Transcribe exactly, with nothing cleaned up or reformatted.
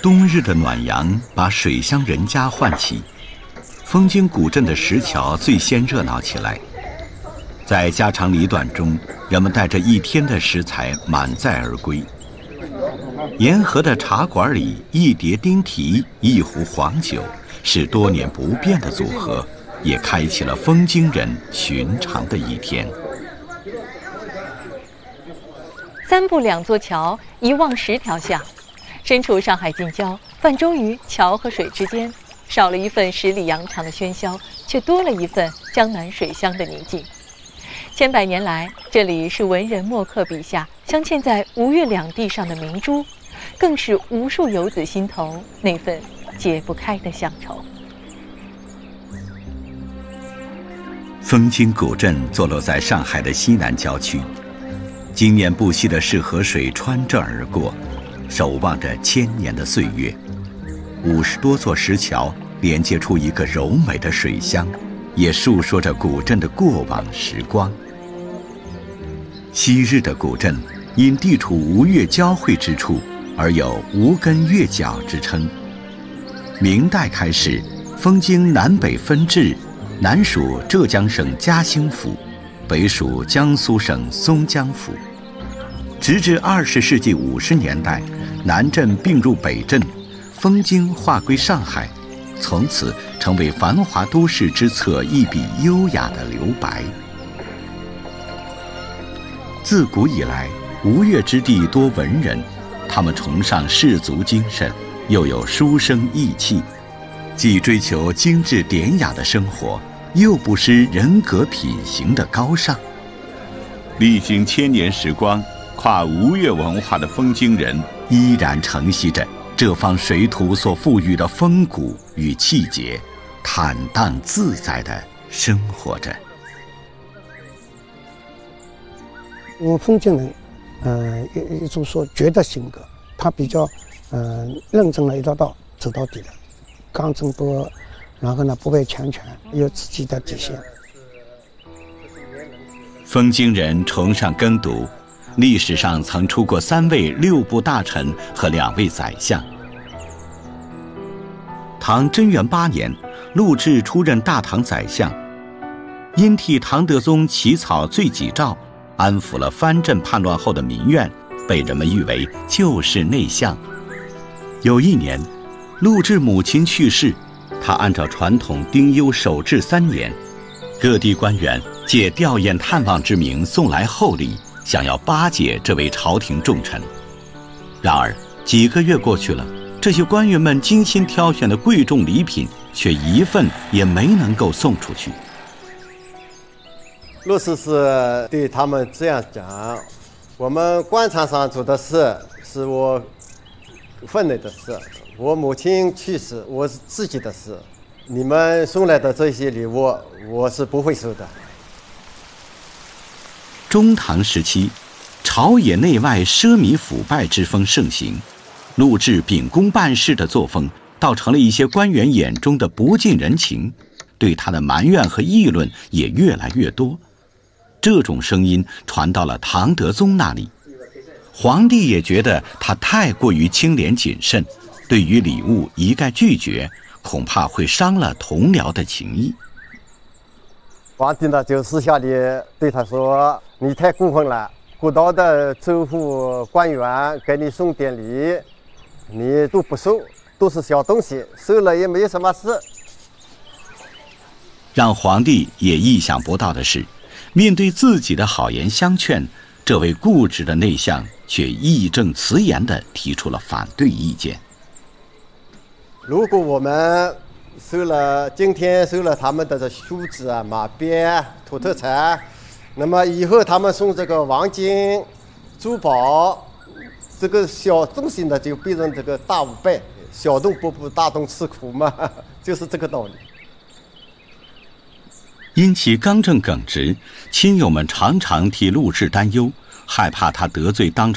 冬日的暖阳把水乡人家唤起，枫泾古镇的石桥最先热闹起来。在家长里短中，人们带着一天的食材满载而归。沿河的茶馆里，一碟丁蹄，一壶黄酒，是多年不变的组合，也开启了枫泾人寻常的一天。 三步两座桥，一望十条巷。身处上海近郊，泛舟于桥和水之间，少了一份十里洋场的喧嚣，却多了一份江南水乡的宁静。千百年来，这里是文人墨客笔下镶嵌在吴越两地上的明珠，更是无数游子心头那份解不开的乡愁。 枫泾古镇坐落在上海的西南郊区，经年不息的市河水穿这而过，守望着千年的岁月。五十多座石桥连接出一个柔美的水乡，也述说着古镇的过往时光。昔日的古镇因地处吴越交汇之处，而有吴根越角之称。明代开始，枫泾南北分治，南属浙江省嘉兴府，北属江苏省松江府。直至二十世纪五十年代，南镇并入北镇，枫泾划归上海，从此成为繁华都市之侧一笔优雅的留白。自古以来，吴越之地多文人，他们崇尚士族精神，又有书生意气，既追求精致典雅的生活，又不失人格品行的高尚。历经千年时光，跨吴越文化的枫泾人依然承袭着这方水土所赋予的风骨与气节，坦荡自在地生活着。 因为枫泾人，呃，一一种说绝的性格，他比较，呃，认真了一条道走到底的，刚正不阿，然后呢不畏强权，有自己的底线。 枫泾人崇尚耕读，历史上曾出过三位六部大臣和两位宰相。唐贞元八年，陆贽出任大唐宰相，因替唐德宗起草罪己诏，安抚了藩镇叛乱后的民怨，被人们誉为救世内相。有一年，陆贽母亲去世，他按照传统丁忧守制三年，各地官员借吊唁探望之名送来厚礼，想要巴结这位朝廷重臣。然而几个月过去了，这些官员们精心挑选的贵重礼品却一份也没能够送出去。 陆师是对他们这样讲：我们官场上做的事是我分内的事，我母亲去世我是自己的事，你们送来的这些礼物我是不会收的。 中唐时期，朝野内外奢靡腐败之风盛行，陆贽秉公办事的作风倒成了一些官员眼中的不近人情，对他的埋怨和议论也越来越多。这种声音传到了唐德宗那里，皇帝也觉得他太过于清廉谨慎，对于礼物一概拒绝，恐怕会伤了同僚的情谊。 皇帝呢就私下里对他说：你太过分了，古道的州府官员给你送点礼，你都不收，都是小东西，收了也没有什么事。 让皇帝也意想不到的是，面对自己的好言相劝，这位固执的内相却义正辞严地提出了反对意见。 如果我们收了今天收了他们的梳子啊、马鞭、土特产，那么以后他们送这个黄金、珠宝，这个小东西呢就变成这个大五倍，小洞不补，大洞吃苦嘛，就是这个道理。 因其刚正耿直，亲友们常常替陆贽担忧，害怕他得罪当